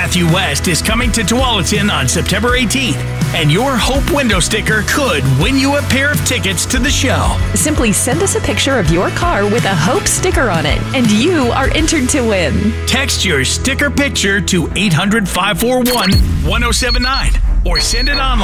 Matthew West is coming to Tualatin on September 18th, and your Hope window sticker could win you a pair of tickets to the show. Simply send us a picture of your car with a Hope sticker on it, and you are entered to win. Text your sticker picture to 800-541-1079 or send it online